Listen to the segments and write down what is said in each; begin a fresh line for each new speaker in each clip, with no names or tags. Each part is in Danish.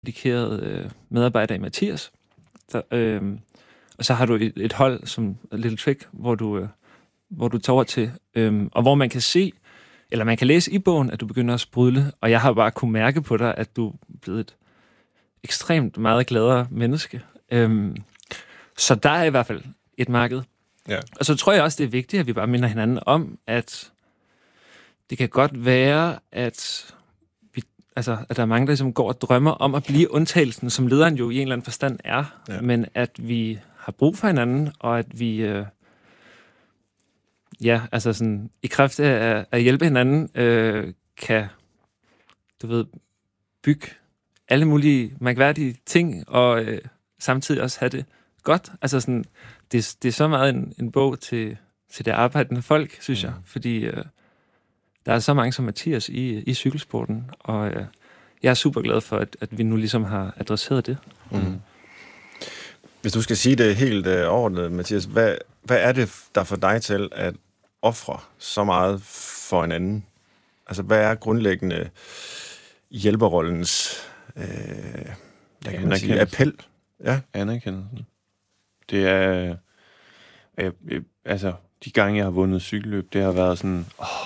dedikeret medarbejder i Mathias. Og så har du et hold som Little Trick, hvor du tager over til, og hvor man kan se, eller man kan læse i bogen, at du begynder at sprudle, og jeg har bare kunne mærke på dig, at du er blevet et ekstremt meget gladere menneske. Så der er i hvert fald et marked.
Ja.
Og så tror jeg også, det er vigtigt, at vi bare minder hinanden om, at det kan godt være, at at der er mange, der ligesom går og drømmer om at blive undtagelsen, som lederen jo i en eller anden forstand er, men at vi har brug for hinanden, og at vi sådan, i kraft af at hjælpe hinanden, kan, du ved, bygge alle mulige mærkværdige ting, og samtidig også have det godt. Altså sådan, det er så meget en bog til det arbejdende folk, synes jeg, fordi der er så mange som Mathias i cykelsporten, og jeg er super glad for, at vi nu ligesom har adresseret det.
Hvis du skal sige det helt overordnet, Mathias, hvad er det, der får dig til at ofre så meget for en anden? Altså, hvad er grundlæggende hjælperrollens appel? Ja.
Anerkendelsen. Det er de gange, jeg har vundet cykelløb, det har været sådan,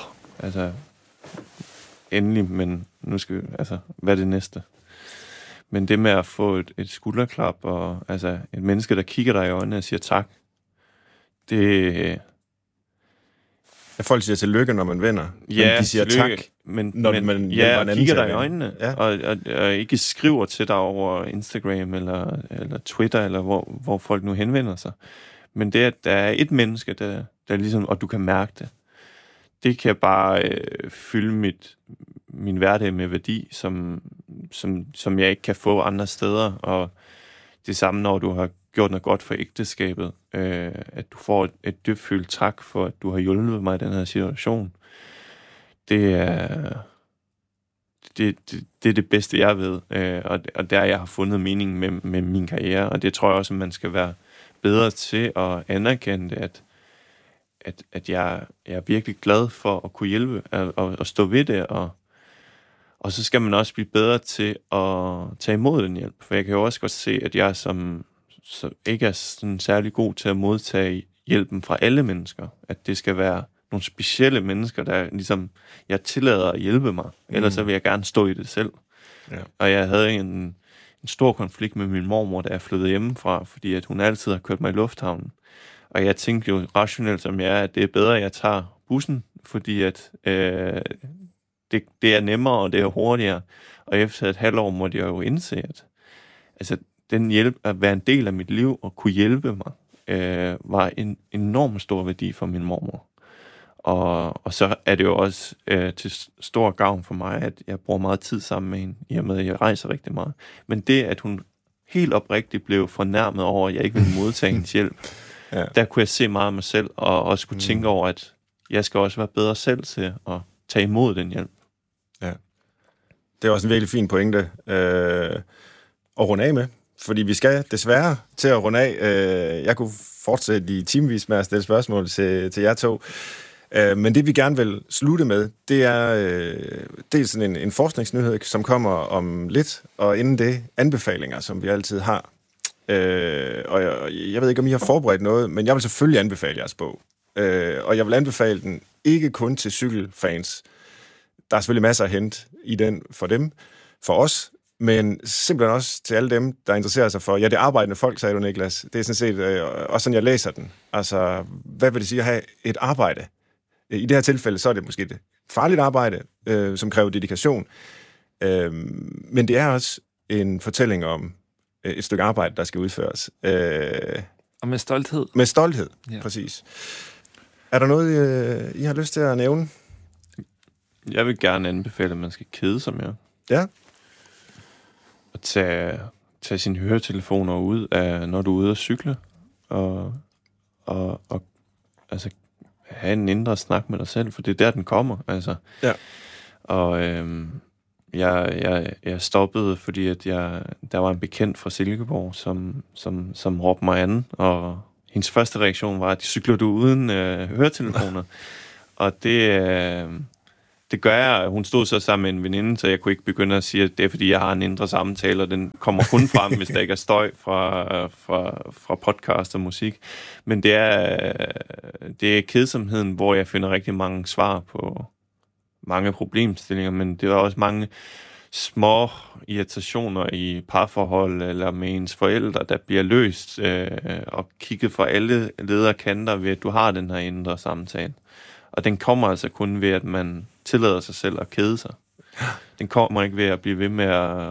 endelig, men nu skal vi, hvad er det næste? Men det med at få et skulderklap, og et menneske, der kigger dig i øjnene og siger tak, det...
Folk siger tillykke, når man vinder,
ja,
men de siger
tillykke,
tak,
men
og
kigger dig i øjnene, og ikke skriver til dig over Instagram eller Twitter, eller hvor folk nu henvender sig. Men det, at der er et menneske, der ligesom, og du kan mærke det, det kan bare fylde min hverdag med værdi, som jeg ikke kan få andre steder. Og det samme, når du har gjort noget godt for ægteskabet, at du får et dybfølt tak for, at du har hjulpet mig i den her situation. Det er det bedste, jeg ved. Og der jeg har fundet mening med min karriere. Og det tror jeg også, at man skal være bedre til at anerkende, at jeg er virkelig glad for at kunne hjælpe og stå ved det, og så skal man også blive bedre til at tage imod den hjælp. For jeg kan jo også godt se, at jeg som ikke er sådan særlig god til at modtage hjælpen fra alle mennesker. At det skal være nogle specielle mennesker, der ligesom jeg tillader at hjælpe mig. Ellers så vil jeg gerne stå i det selv. Ja. Og jeg havde en stor konflikt med min mormor, da jeg flyttede hjemmefra, fordi at hun altid har kørt mig i lufthavnen. Og jeg tænkte jo rationelt som jeg er, at det er bedre, at jeg tager bussen, fordi at det er nemmere, og det er hurtigere. Og efter et halvt år måtte jeg jo indse, at den hjælp, at være en del af mit liv og kunne hjælpe mig, var en enormt stor værdi for min mormor. Og så er det jo også til stor gavn for mig, at jeg bruger meget tid sammen med hende, i og med, at jeg rejser rigtig meget. Men det, at hun helt oprigtigt blev fornærmet over, at jeg ikke ville modtage hendes hjælp, der kunne jeg se meget af mig selv, og også kunne tænke over, at jeg skal også være bedre selv til at tage imod den hjælp.
Ja. Det er også en virkelig fin pointe at runde af med, fordi vi skal desværre til at runde af. Jeg kunne fortsætte i timevis med at stille spørgsmål til jer to, men det vi gerne vil slutte med, det er sådan en forskningsnyhed, som kommer om lidt, og inden det anbefalinger, som vi altid har. Og jeg ved ikke, om I har forberedt noget, men jeg vil selvfølgelig anbefale jeres bog. Og jeg vil anbefale den ikke kun til cykelfans. Der er selvfølgelig masser at hente i den for dem, for os, men simpelthen også til alle dem, der interesserer sig for, det arbejdende folk, sagde du, Niklas. Det er sådan set også sådan, jeg læser den. Altså, hvad vil det sige at have et arbejde? I det her tilfælde, så er det måske et farligt arbejde, som kræver dedikation. Men det er også en fortælling om et stykke arbejde, der skal udføres.
Og med stolthed.
Med stolthed, ja. Præcis. Er der noget, I har lyst til at nævne?
Jeg vil gerne anbefale, at man skal kede sig mere.
Ja.
Og tage sine høretelefoner ud, når du er ude at cykle. Og have en indre snak med dig selv, for det er der, den kommer. Altså.
Ja.
Og jeg stoppede, fordi at der var en bekendt fra Silkeborg, som råbte mig an, og hendes første reaktion var, at cykler du uden høretelefoner? Og det Det gør jeg. Hun stod så sammen med en veninde, så jeg kunne ikke begynde at sige, at det er, fordi jeg har en indre samtale, og den kommer kun frem, hvis der ikke er støj fra podcast og musik. Men det er kedsomheden, hvor jeg finder rigtig mange svar på mange problemstillinger, men det er også mange små irritationer i parforhold eller med ens forældre, der bliver løst og kigget fra alle lederkanter ved, at du har den her indre samtale. Og den kommer altså kun ved, at man tillader sig selv at kede sig. Den kommer ikke ved at blive ved med at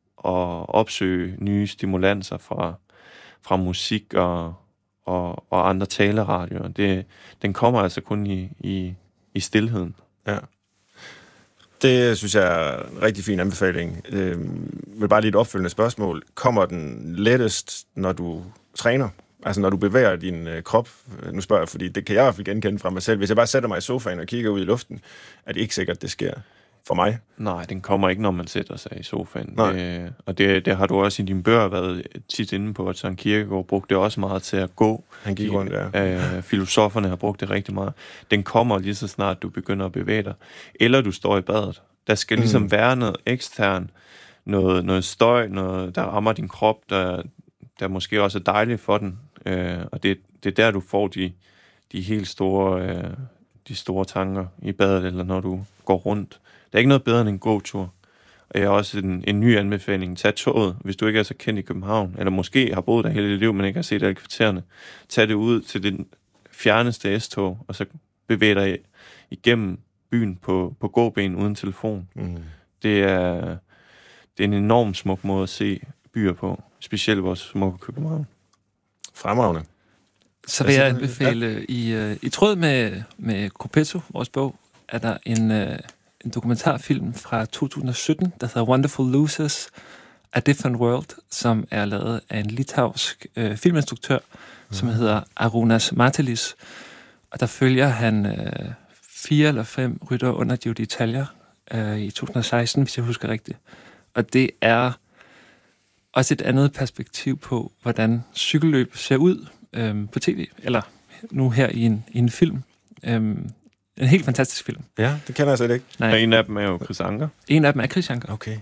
opsøge nye stimulanser fra musik og andre taleradioer. Den kommer altså kun i stilheden.
Ja. Det synes jeg er en rigtig fin anbefaling. Jeg vil bare lige et opfølgende spørgsmål. Kommer den lettest, når du træner? Altså når du bevæger din krop? Nu spørger jeg, fordi det kan jeg i hvert fald genkende fra mig selv. Hvis jeg bare sætter mig i sofaen og kigger ud i luften, er det ikke sikkert, det sker for mig.
Nej, den kommer ikke, når man sætter sig i sofaen. Det har du også i din bøger været tit inde på, at Søren Kierkegaard brugte det også meget til at gå.
Han gik rundt, ja.
Filosoferne har brugt det rigtig meget. Den kommer lige så snart, du begynder at bevæge dig. Eller du står i badet. Der skal ligesom være noget ekstern, noget støj, noget, der rammer din krop, der måske også er dejligt for den. Og det er der, du får de helt store tanker i badet, eller når du går rundt. Der er ikke noget bedre end en gåtur. Og jeg har også en ny anbefaling. Tag toget, hvis du ikke er så kendt i København, eller måske har boet der hele dit liv, men ikke har set alle kvartererne. Tag det ud til den fjerneste S-tog, og så bevæg dig igennem byen på gåben uden telefon. Det er en enormt smuk måde at se byer på, specielt vores smukke København.
Fremragende.
Så vil jeg anbefale, i tråd med Gruppetto, vores bog, er der en dokumentarfilm fra 2017, der hedder Wonderful Losers, A Different World, som er lavet af en litauisk filminstruktør, som hedder Arūnas Matelis. Og der følger han 4 eller 5 ryttere under Giro d'Italia i 2016, hvis jeg husker rigtigt. Og det er også et andet perspektiv på, hvordan cykelløb ser ud på tv, eller nu her i en film. En helt fantastisk film.
Ja, det kender jeg slet ikke.
Nej. Og en af dem er jo Chris Anker.
En af dem er Chris Anker.
Okay.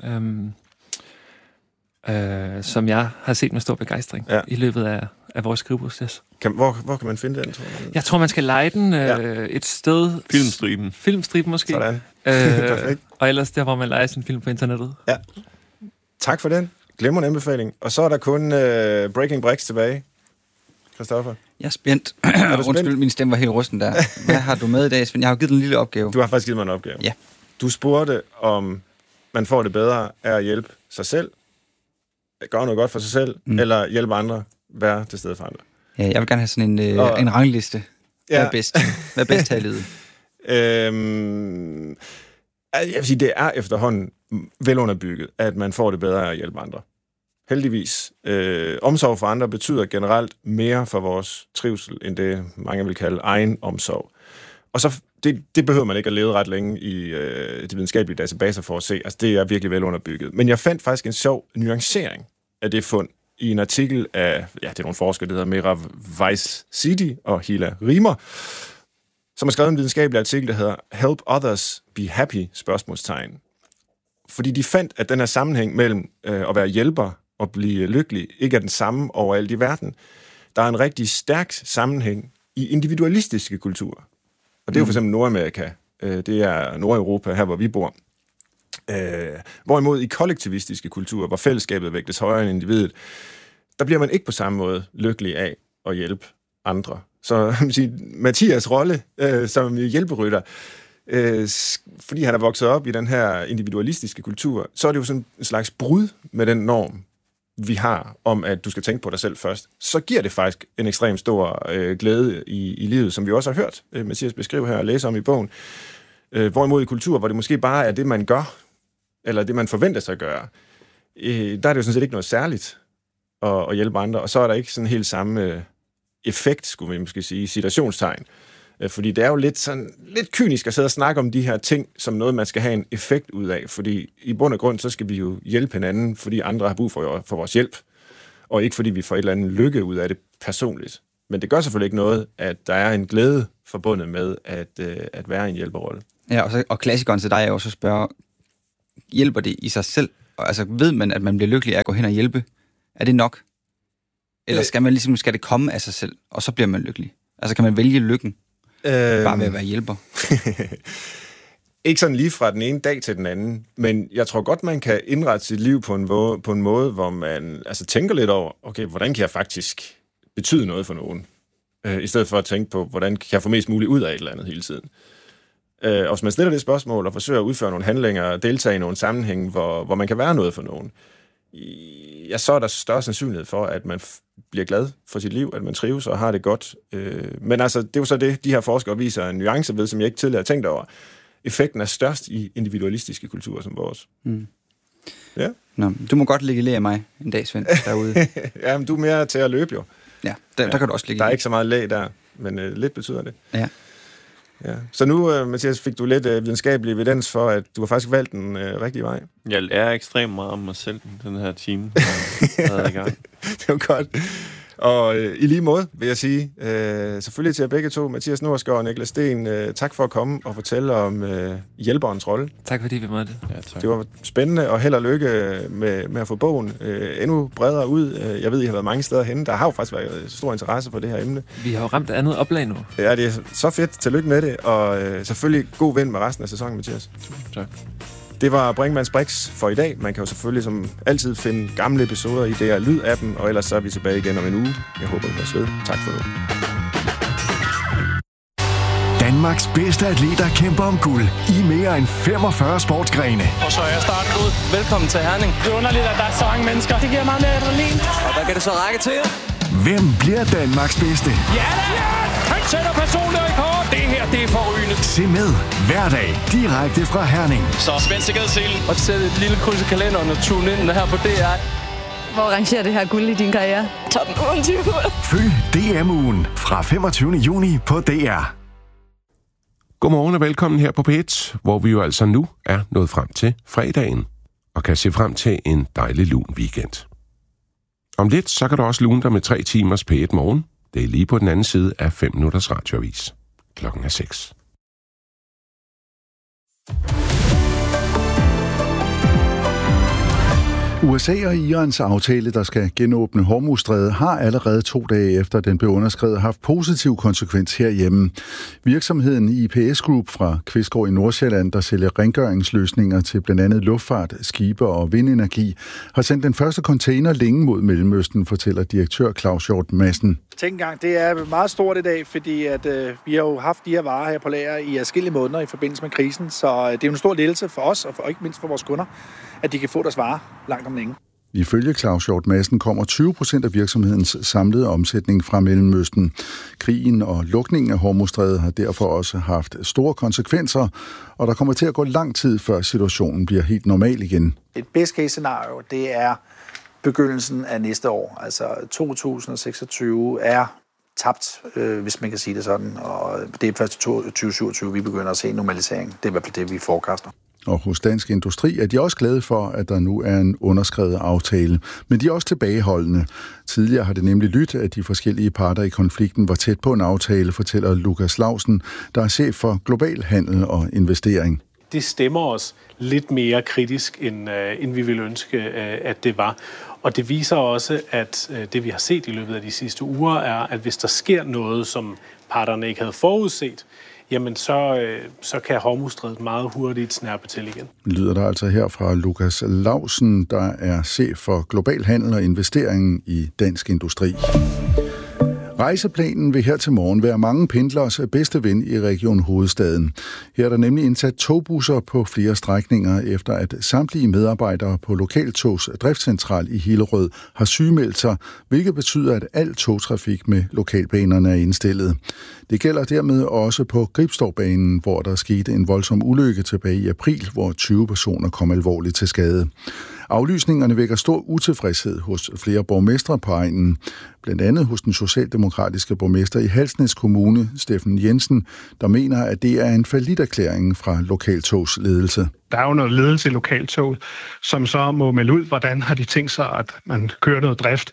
Som jeg har set med stor begejstring i løbet af vores skriveproces.
Hvor kan man finde den, tror jeg?
Jeg tror, man skal leje den et sted. Filmstriben måske.
Sådan. Perfekt.
Og ellers der, hvor man lejer sin film på internettet.
Ja. Tak for den. Glemrende anbefaling. Og så er der kun Breaking Bricks tilbage. Christoffer?
Jeg er spændt. Undskyld, min stemme var helt rusten der. Hvad har du med i dag, Svend? Jeg har jo givet en lille opgave.
Du har faktisk givet mig en opgave.
Ja.
Du spurgte, om man får det bedre af at hjælpe sig selv, gøre noget godt for sig selv, eller hjælpe andre, være til stede for andre.
Ja, jeg vil gerne have sådan en rangliste. Hvad er bedst? Hvad er bedst her i livet?
Jeg vil sige, det er efterhånden velunderbygget, at man får det bedre af at hjælpe andre. Heldigvis. Omsorg for andre betyder generelt mere for vores trivsel, end det mange vil kalde egen omsorg. Og så det behøver man ikke at lede ret længe i de videnskabelige databaser for at se. Altså, det er virkelig velunderbygget. Men jeg fandt faktisk en sjov nuancering af det fund i en artikel af, det er nogle forskere, der hedder Mira Weiss-Sidi og Hila Riemer, som har skrevet en videnskabelig artikel, der hedder Help Others Be Happy? Fordi de fandt, at den her sammenhæng mellem at være hjælper og blive lykkelig ikke er den samme overalt i verden. Der er en rigtig stærk sammenhæng i individualistiske kulturer. Og det er jo for eksempel Nordamerika. Det er Nordeuropa, her hvor vi bor. Hvorimod i kollektivistiske kulturer, hvor fællesskabet vægtes højere end individet, der bliver man ikke på samme måde lykkelig af at hjælpe andre. Så Mathias' rolle som hjælperytter, fordi han er vokset op i den her individualistiske kultur, så er det jo sådan en slags brud med den norm, vi har, om at du skal tænke på dig selv først. Så giver det faktisk en ekstremt stor glæde i livet, som vi også har hørt Mathias beskrive her og læse om i bogen. Hvorimod i kultur, hvor det måske bare er det, man gør, eller det, man forventer sig at gøre, der er det jo sådan set ikke noget særligt at hjælpe andre, og så er der ikke sådan helt samme effekt, skulle vi måske sige, citationstegn. Fordi det er jo lidt kynisk at sidde og snakke om de her ting, som noget, man skal have en effekt ud af. Fordi i bund og grund, så skal vi jo hjælpe hinanden, fordi andre har brug for vores hjælp. Og ikke fordi vi får et eller andet lykke ud af det personligt. Men det gør selvfølgelig ikke noget, at der er en glæde forbundet med at være i en hjælperrolle.
Ja, og klassikeren til dig er jo også at spørge, hjælper det i sig selv? Altså ved man, at man bliver lykkelig af at gå hen og hjælpe? Er det nok? Eller skal det komme af sig selv, og så bliver man lykkelig? Altså kan man vælge lykken bare ved at være hjælper?
Ikke sådan lige fra den ene dag til den anden, men jeg tror godt, man kan indrette sit liv på en måde, hvor man altså tænker lidt over, okay, hvordan kan jeg faktisk betyde noget for nogen? I stedet for at tænke på, hvordan kan jeg få mest muligt ud af et eller andet hele tiden. Og hvis man stiller det spørgsmål og forsøger at udføre nogle handlinger og deltage i nogle sammenhænge, hvor man kan være noget for nogen, så er der større sandsynlighed for, at man bliver glad for sit liv, at man trives og har det godt. Men altså, det er jo så det, de her forskere viser en nuance ved, som jeg ikke tidligere har tænkt over. Effekten er størst i individualistiske kulturer som vores. Mm. Ja.
Nå, du må godt lægge læ af mig en dag, Svend, derude.
Ja, men du er mere til at løbe jo.
Ja, der kan du også lægge.
Der er ikke så meget læ der, men lidt betyder det.
Ja.
Ja. Så nu, Mathias, fik du lidt videnskabelig evidens for, at du har faktisk valgt den rigtige vej.
Jeg lærer ekstremt meget om mig selv den her time, jeg er i gang.
Det var godt. Og i lige måde vil jeg sige, selvfølgelig til jer begge to, Mathias Norsgaard og Niklas Sten, tak for at komme og fortælle om hjælperens rolle.
Tak fordi vi måtte.
Ja, tak.
Det var spændende, og held og lykke med at få bogen endnu bredere ud. Jeg ved, I har været mange steder henne. Der har jo faktisk været stor interesse for det her emne.
Vi har jo ramt andet oplag nu.
Ja, det er så fedt. Tillykke med det, og selvfølgelig god vind med resten af sæsonen, Mathias.
Tak.
Det var Brinkmanns Brix for i dag. Man kan jo selvfølgelig som altid finde gamle episoder i DR Lyd-appen, og ellers så er vi tilbage igen om en uge. Jeg håber, I høres ved. Tak for nu.
Danmarks bedste atleter kæmper om guld i mere end 45 sportsgrene.
Og så er starten ud. Velkommen til Herning. Det er underligt, at der er så mange mennesker. Det giver meget mere adrenalin. Og hvad kan det så række til?
Hvem bliver Danmarks bedste?
Ja da! Yes! Han sætter personlig rekord. Det her, det er forrygende.
Se med hver dag direkte fra Herning.
Så Svend Sikkerhedsselen. Og sæt et lille kryds i kalenderen og tune ind her på DR.
Hvor rangerer det her guld i din karriere? Top 28.
Følg DM-ugen fra 25. juni på DR.
Godmorgen og velkommen her på P1, hvor vi jo altså nu er nået frem til fredagen og kan se frem til en dejlig lun weekend. Om lidt, så kan du også lune dig med 3 timers P1 morgen. Det er lige på den anden side af 5 minutters radioavis. Klokken er 6.
USA og Irans aftale, der skal genåbne Hormuzstrædet, har allerede 2 dage efter den blev underskrevet haft positiv konsekvens herhjemme. Virksomheden IPS Group fra Kvistgård i Nordsjælland, der sælger rengøringsløsninger til blandt andet luftfart, skibe og vindenergi, har sendt den første container længe mod Mellemøsten, fortæller direktør Claus Hjort Madsen.
Tænk engang, det er meget stort i dag, fordi at, vi har jo haft de her varer her på lager i adskillige måneder i forbindelse med krisen, så det er jo en stor lettelse for os, og ikke mindst for vores kunder, at de kan få deres varer langt om længe.
Ifølge Claus Hjort Madsen kommer 20% af virksomhedens samlede omsætning fra Mellemøsten. Krigen og lukningen af Hormuzstrædet har derfor også haft store konsekvenser, og der kommer til at gå lang tid, før situationen bliver helt normal igen.
Et best case scenario, det er begyndelsen af næste år. Altså 2026 er tabt, hvis man kan sige det sådan, og det er først 2027, vi begynder at se normalisering. Det er i hvert fald det, vi forecaster.
Og hos Dansk Industri er de også glade for, at der nu er en underskrevet aftale. Men de er også tilbageholdende. Tidligere har det nemlig lyttet, at de forskellige parter i konflikten var tæt på en aftale, fortæller Lukas Lausen, der er chef for global handel og investering.
Det stemmer os lidt mere kritisk, end vi ville ønske, at det var. Og det viser også, at det vi har set i løbet af de sidste uger er, at hvis der sker noget, som parterne ikke havde forudset, jamen så kan Hormuzstrædet meget hurtigt snærpe til igen.
Lyder der altså her fra Lukas Lausen, der er chef for global handel og investering i Dansk Industri. Rejseplanen vil her til morgen være mange pendlers bedste ven i Region Hovedstaden. Her er der nemlig indsat togbusser på flere strækninger, efter at samtlige medarbejdere på Lokaltogs driftscentral i Hillerød har sygemeldt sig, hvilket betyder, at al togtrafik med lokalbanerne er indstillet. Det gælder dermed også på Gribstorbanen, hvor der skete en voldsom ulykke tilbage i april, hvor 20 personer kom alvorligt til skade. Aflysningerne vækker stor utilfredshed hos flere borgmestre på egnen. Blandt andet hos den socialdemokratiske borgmester i Halsnæs Kommune, Steffen Jensen, der mener, at det er en falliterklæring fra Lokaltogs ledelse.
Der er jo noget ledelse i Lokaltog, som så må melde ud, hvordan har de tænkt sig, at man kører noget drift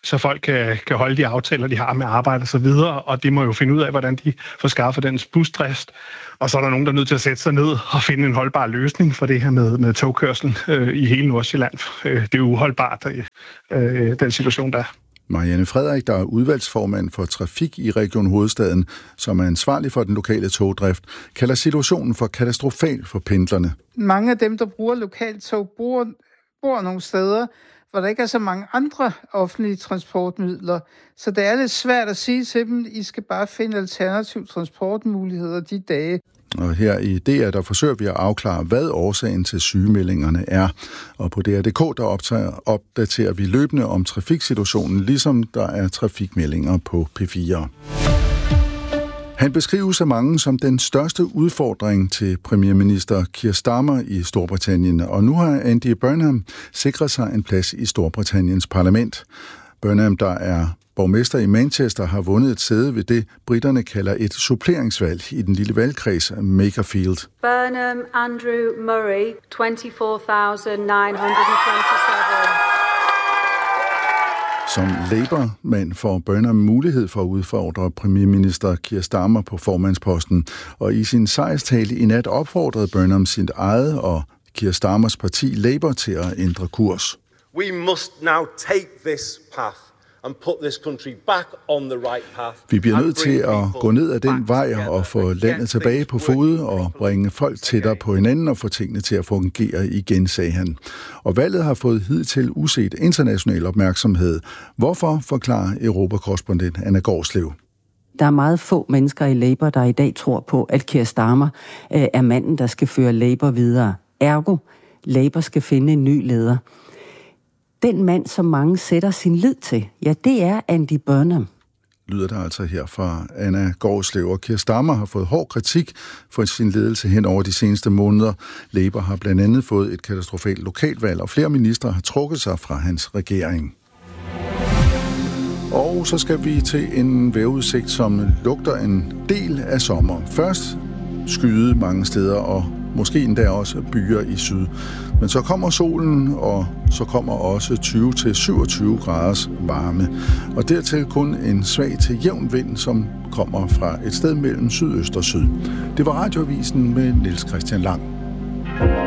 så folk kan holde de aftaler, de har med arbejde og så videre, og de må jo finde ud af, hvordan de får skaffet den busdrift. Og så er der nogen, der er nødt til at sætte sig ned og finde en holdbar løsning for det her med togkørsel i hele Nordsjælland. Det er jo uholdbart, den situation, der er.
Marianne Frederik, der er udvalgsformand for trafik i Region Hovedstaden, som er ansvarlig for den lokale togdrift, kalder situationen for katastrofal for pendlerne.
Mange af dem, der bruger lokaltog, bor nogle steder, hvor der ikke er så mange andre offentlige transportmidler. Så det er lidt svært at sige til dem, I skal bare finde alternative transportmuligheder de dage.
Og her i DR, der forsøger vi at afklare, hvad årsagen til sygemeldingerne er. Og på DR.dk, der opdaterer vi løbende om trafiksituationen, ligesom der er trafikmeldinger på P4. Han beskrives af mange som den største udfordring til premierminister Keir Starmer i Storbritannien, og nu har Andy Burnham sikret sig en plads i Storbritanniens parlament. Burnham, der er borgmester i Manchester, har vundet et sæde ved det, britterne kalder et suppleringsvalg i den lille valgkreds Makerfield.
Burnham Andrew Murray, 24,927.
Som Labour-mand får Burnham mulighed for at udfordre premierminister Keir Starmer på formandsposten, og i sin sejrstale i nat opfordrede Burnham sit eget og Keir Starmers parti Labour til at ændre kurs.
We must now take this path and put this country back on the right path.
Vi bliver nødt til at gå ned ad den vej og få landet tilbage på fode og bringe folk tættere på hinanden og få tingene til at fungere igen, sagde han. Og valget har fået hidtil uset international opmærksomhed. Hvorfor, forklarer Europakorrespondent Anna Gårdslev.
Der er meget få mennesker i Labour, der i dag tror på, at Keir Starmer er manden, der skal føre Labour videre. Ergo, Labour skal finde en ny leder. Den mand, som mange sætter sin lid til, ja, det er Andy Burnham.
Lyder der altså her fra Anna Gårdslev. Og Keir Starmer har fået hård kritik for sin ledelse hen over de seneste måneder. Labour har blandt andet fået et katastrofalt lokalvalg, og flere ministre har trukket sig fra hans regering. Og så skal vi til en vejrudsigt, som lugter en del af sommer. Først skyde mange steder, og måske endda også byer i syd. Men så kommer solen, og så kommer også 20-27 graders varme. Og dertil kun en svag til jævn vind, som kommer fra et sted mellem sydøst og syd. Det var Radioavisen med Niels Christian Lang.